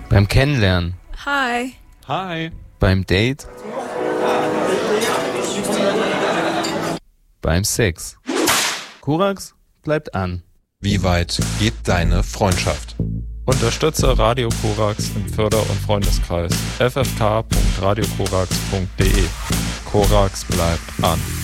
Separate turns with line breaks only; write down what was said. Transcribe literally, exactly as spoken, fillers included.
Beim Kennenlernen.
Hi.
Hi.
Beim Date. Beim Sex. Korax bleibt an.
Wie weit geht deine Freundschaft?
Unterstütze Radio Korax im Förder- und Freundeskreis. f f k punkt radio korax punkt d e. Korax bleibt an.